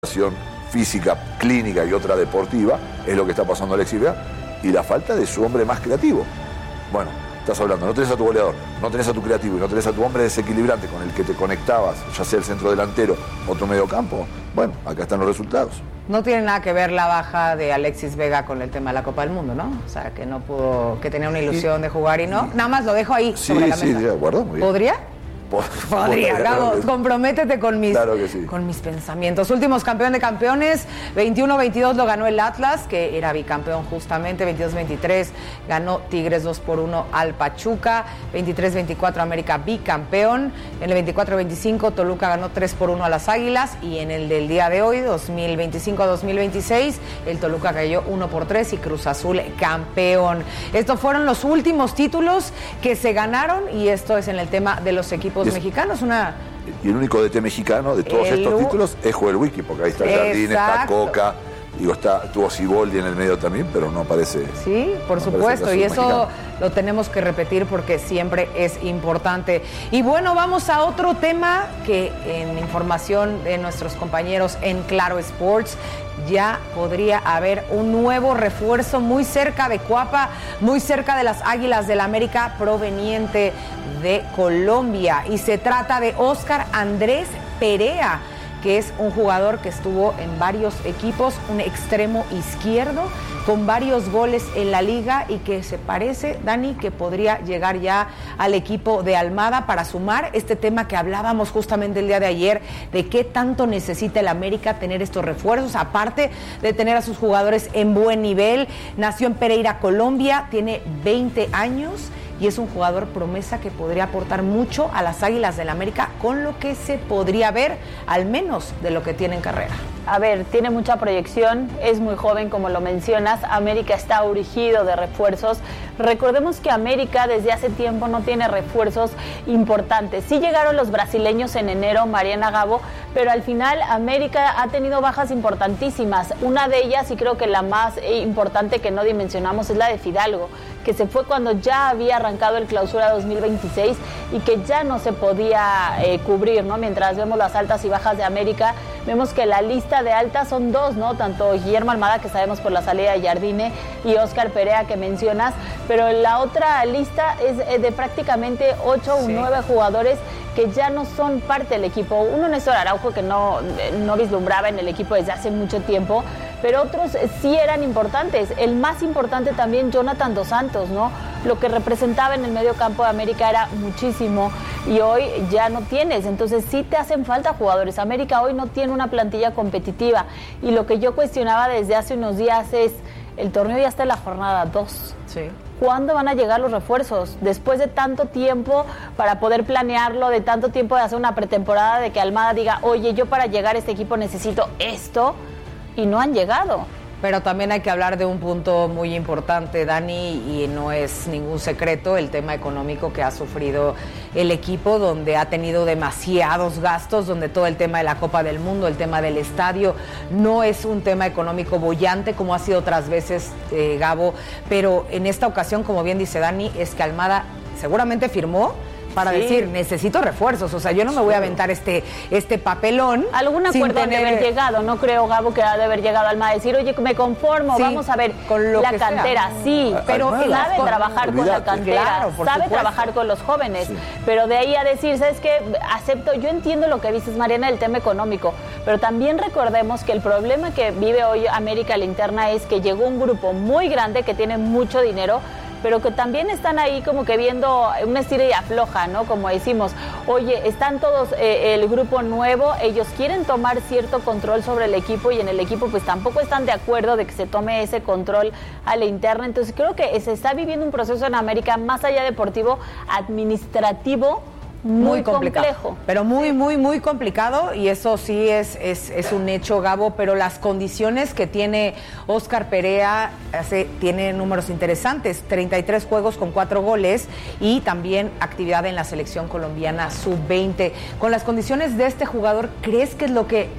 física, clínica y otra deportiva, es lo que está pasando a Alexis Vega, y la falta de su hombre más creativo. Bueno, estás hablando, no tenés a tu goleador, no tenés a tu creativo y no tenés a tu hombre desequilibrante con el que te conectabas, ya sea el centro delantero, otro mediocampo. Bueno, acá están los resultados. No tiene nada que ver la baja de Alexis Vega con el tema de la Copa del Mundo, ¿no? O sea, que no pudo, que tenía una ilusión de jugar y no. Nada más lo dejo ahí sobre la mesa. Sí, de acuerdo, muy bien. ¿Podría? Podría, Gabo, comprométete con mis, claro que sí, con mis pensamientos. Últimos campeón de campeones, 21-22 lo ganó el Atlas, que era bicampeón justamente, 22-23 ganó Tigres 2-1 al Pachuca, 23-24 América bicampeón, en el 24-25 Toluca ganó 3-1 a las Águilas, y en el del día de hoy, 2025-2026, el Toluca cayó 1-3 y Cruz Azul campeón. Estos fueron los últimos títulos que se ganaron, y esto es en el tema de los equipos mexicanos. Y el único DT mexicano de todos estos títulos es Joel Wiki, porque ahí está Jardín, está Coca, digo, tuvo Siboldi en el medio también, pero no aparece. Sí, por supuesto, y eso mexicano lo tenemos que repetir porque siempre es importante. Y bueno, vamos a otro tema que en información de nuestros compañeros en Claro Sports, ya podría haber un nuevo refuerzo muy cerca de Cuapa, muy cerca de las Águilas del América, proveniente de Colombia. Y se trata de Óscar Andrés Perea, que es un jugador que estuvo en varios equipos, un extremo izquierdo, con varios goles en la liga, y que se parece, Dani, que podría llegar ya al equipo de Almada para sumar este tema que hablábamos justamente el día de ayer, de qué tanto necesita el América tener estos refuerzos, aparte de tener a sus jugadores en buen nivel. Nació en Pereira, Colombia, tiene 20 años, y es un jugador promesa que podría aportar mucho a las Águilas del América, con lo que se podría ver, al menos de lo que tiene en carrera. A ver, tiene mucha proyección, es muy joven, como lo mencionas. América está urgido de refuerzos. Recordemos que América desde hace tiempo no tiene refuerzos importantes. Sí llegaron los brasileños en enero, Mariana, Gabo, pero al final América ha tenido bajas importantísimas. Una de ellas, y creo que la más importante que no dimensionamos, es la de Fidalgo, que se fue cuando ya había arrancado el Clausura 2026 y que ya no se podía cubrir, ¿no? Mientras vemos las altas y bajas de América, vemos que la lista de altas son dos, ¿no? Tanto Guillermo Almada, que sabemos por la salida de Jardine, y Óscar Perea, que mencionas, pero la otra lista es de prácticamente 8 o 9 jugadores que ya no son parte del equipo. Uno, Néstor Araujo, que no vislumbraba en el equipo desde hace mucho tiempo, pero otros sí eran importantes. El más importante también, Jonathan Dos Santos, ¿no? Lo que representaba en el medio campo de América era muchísimo, y hoy ya no tienes. Entonces sí te hacen falta jugadores. América hoy no tiene una plantilla competitiva, y lo que yo cuestionaba desde hace unos días es, el torneo ya está en la jornada 2. Sí. ¿Cuándo van a llegar los refuerzos? Después de tanto tiempo para poder planearlo, de tanto tiempo de hacer una pretemporada, de que Almada diga, oye, yo para llegar a este equipo necesito esto, y no han llegado. Pero también hay que hablar de un punto muy importante, Dani, y no es ningún secreto, el tema económico que ha sufrido el equipo, donde ha tenido demasiados gastos, donde todo el tema de la Copa del Mundo, el tema del estadio, no es un tema económico boyante como ha sido otras veces, Gabo, pero en esta ocasión, como bien dice Dani, es que Almada seguramente firmó para decir, necesito refuerzos, o sea, yo no me voy a aventar este papelón. Algún acuerdo de haber llegado, no creo, Gabo, que ha de haber llegado Almada a decir, oye, me conformo, vamos a ver con la cantera, pero sabe trabajar con la cantera, claro, sabe trabajar con los jóvenes, pero de ahí a decir, ¿sabes qué? Acepto, yo entiendo lo que dices, Mariana, del tema económico, pero también recordemos que el problema que vive hoy América la interna es que llegó un grupo muy grande que tiene mucho dinero, pero que también están ahí como que viendo una estira y afloja, ¿no? Como decimos, oye, están todos el grupo nuevo, ellos quieren tomar cierto control sobre el equipo, y en el equipo pues tampoco están de acuerdo de que se tome ese control a la interna. Entonces creo que se está viviendo un proceso en América, más allá deportivo, administrativo, muy complejo. Pero muy complicado, y eso sí es un hecho, Gabo, pero las condiciones que tiene Óscar Perea tiene números interesantes, 33 juegos con 4 goles, y también actividad en la selección colombiana sub-20. Con las condiciones de este jugador, ¿crees que es lo que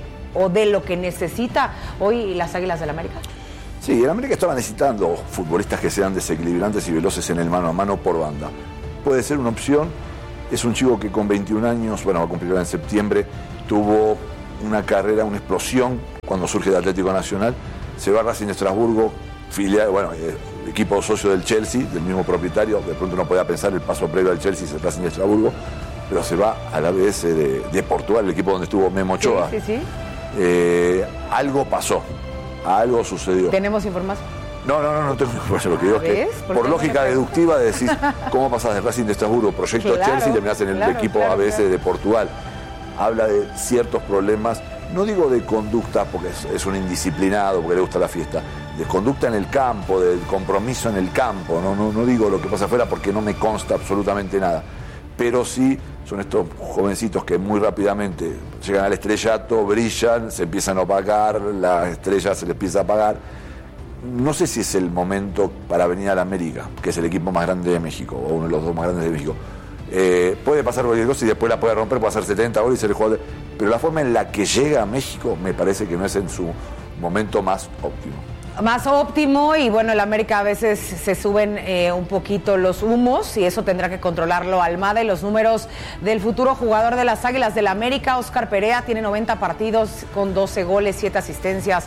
necesita hoy las Águilas del América? Sí, el América estaba necesitando futbolistas que sean desequilibrantes y veloces en el mano a mano por banda. Puede ser una opción. Es un chico que con 21 años, bueno, va a cumplir en septiembre, tuvo una carrera, una explosión cuando surge de Atlético Nacional, se va a Racing de Estrasburgo, filial, equipo socio del Chelsea, del mismo propietario. De pronto uno podía pensar el paso previo al Chelsea es el Racing de Estrasburgo, pero se va a la ABS de Portugal, el equipo donde estuvo Memo Ochoa. Sí. Algo pasó, algo sucedió. ¿Tenemos información? No tengo información. Lo que digo es que, por lógica deductiva, decís, ¿cómo pasás de Racing de Estrasburgo, proyecto Chelsea, y terminás en el equipo ABS de Portugal? Habla de ciertos problemas, no digo de conducta, porque es un indisciplinado, porque le gusta la fiesta, de conducta en el campo, de compromiso en el campo. No digo lo que pasa afuera porque no me consta absolutamente nada. Pero sí son estos jovencitos que muy rápidamente llegan al estrellato, brillan, se empiezan a opacar, la estrella se les empieza a apagar. No sé si es el momento para venir a la América, que es el equipo más grande de México, o uno de los dos más grandes de México. Puede pasar cualquier cosa y después la puede romper, puede hacer 70 goles y ser el jugador. Pero la forma en la que llega a México me parece que no es en su momento más óptimo. Más óptimo, y bueno, el América a veces se suben un poquito los humos y eso tendrá que controlarlo Almada. Y los números del futuro jugador de las Águilas del América, Óscar Perea, tiene 90 partidos con 12 goles, 7 asistencias,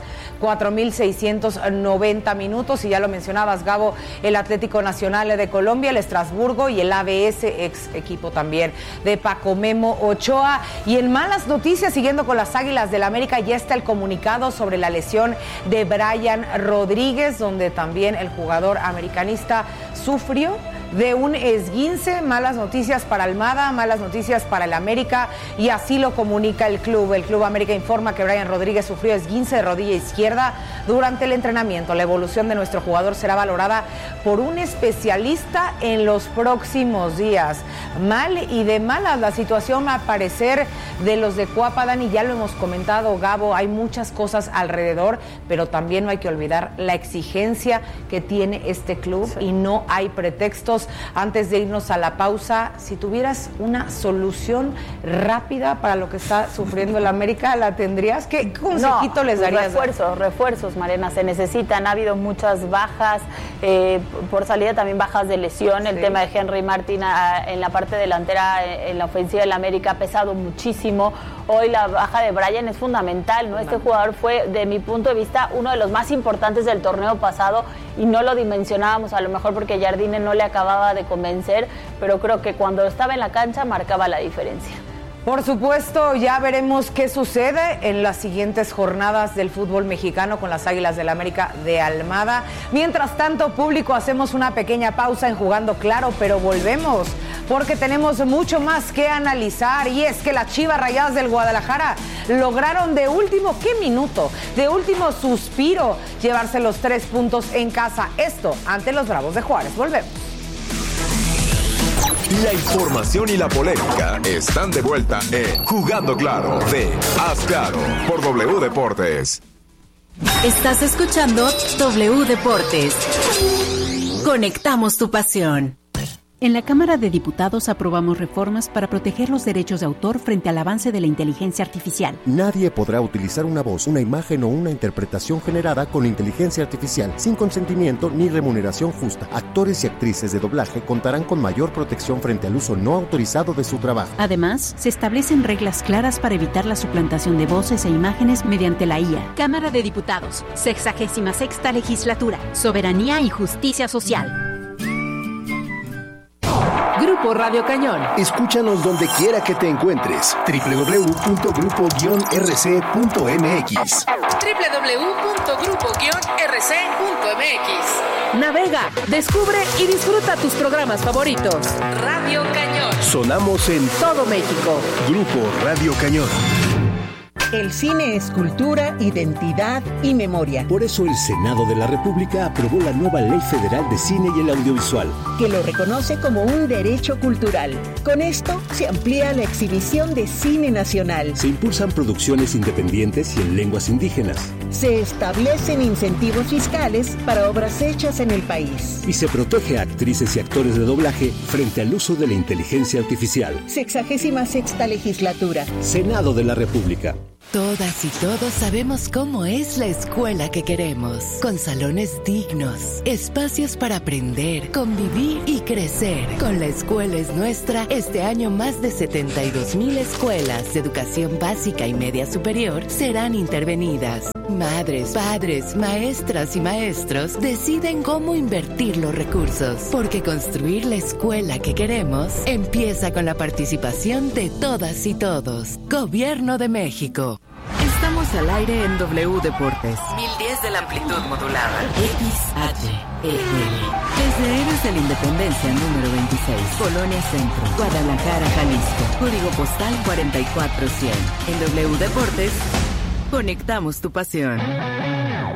4,690 minutos. Y ya lo mencionabas, Gabo, el Atlético Nacional de Colombia, el Estrasburgo y el ABS, ex equipo también de Paco Memo Ochoa. Y en malas noticias, siguiendo con las Águilas del América, ya está el comunicado sobre la lesión de Brian Rodríguez, donde también el jugador americanista sufrió de un esguince. Malas noticias para Almada, malas noticias para el América, y así lo comunica el Club. El Club América informa que Brian Rodríguez sufrió esguince de rodilla izquierda durante el entrenamiento. La evolución de nuestro jugador será valorada por un especialista en los próximos días. Mal y de malas la situación, a parecer, de los de Cuapa, Dani, ya lo hemos comentado, Gabo, hay muchas cosas alrededor, pero también no hay que olvidar la exigencia que tiene este club, y no hay pretextos. Antes de irnos a la pausa, si tuvieras una solución rápida para lo que está sufriendo el América, ¿la tendrías? ¿Qué consejito les darías? Refuerzos, Mariana, se necesitan. Ha habido muchas bajas, por salida también bajas de lesión. El tema de Henry Martin en la parte delantera, en la ofensiva del América, ha pesado muchísimo. Hoy la baja de Brian es fundamental, ¿no? Este jugador fue, de mi punto de vista, uno de los más importantes del torneo pasado, y no lo dimensionábamos, a lo mejor porque Jardine no le acababa de convencer, pero creo que cuando estaba en la cancha marcaba la diferencia. Por supuesto, ya veremos qué sucede en las siguientes jornadas del fútbol mexicano con las Águilas del América de Almada. Mientras tanto, público, hacemos una pequeña pausa en Jugando Claro, pero volvemos porque tenemos mucho más que analizar, y es que las Chivas Rayadas del Guadalajara lograron de último, ¿qué minuto? De último suspiro, llevarse los 3 puntos en casa. Esto ante los Bravos de Juárez. Volvemos. La información y la polémica están de vuelta en Jugando Claro de Haz Claro por W Deportes. Estás escuchando W Deportes. Conectamos tu pasión. En la Cámara de Diputados aprobamos reformas para proteger los derechos de autor frente al avance de la inteligencia artificial. Nadie podrá utilizar una voz, una imagen o una interpretación generada con inteligencia artificial sin consentimiento ni remuneración justa. Actores y actrices de doblaje contarán con mayor protección frente al uso no autorizado de su trabajo. Además, se establecen reglas claras para evitar la suplantación de voces e imágenes mediante la IA. Cámara de Diputados, 66ª Legislatura, Soberanía y Justicia Social. Grupo Radio Cañón. Escúchanos donde quiera que te encuentres. www.grupo-rc.mx. www.grupo-rc.mx. Navega, descubre y disfruta tus programas favoritos. Radio Cañón. Sonamos en todo México. Grupo Radio Cañón. El cine es cultura, identidad y memoria. Por eso el Senado de la República aprobó la nueva Ley Federal de Cine y el Audiovisual, que lo reconoce como un derecho cultural. Con esto se amplía la exhibición de cine nacional. Se impulsan producciones independientes y en lenguas indígenas. Se establecen incentivos fiscales para obras hechas en el país. Y se protege a actrices y actores de doblaje frente al uso de la inteligencia artificial. 66ª Legislatura. Senado de la República. Todas y todos sabemos cómo es la escuela que queremos, con salones dignos, espacios para aprender, convivir y crecer. Con La Escuela es Nuestra, este año más de 72,000 escuelas de educación básica y media superior serán intervenidas. Madres, padres, maestras y maestros deciden cómo invertir los recursos, porque construir la escuela que queremos empieza con la participación de todas y todos. Gobierno de México. Estamos al aire en W Deportes. 1010 de la amplitud modulada. XHEL. Desde Héroes de la Independencia número 26, Colonia Centro, Guadalajara, Jalisco. Código postal 44100. En W Deportes, conectamos tu pasión.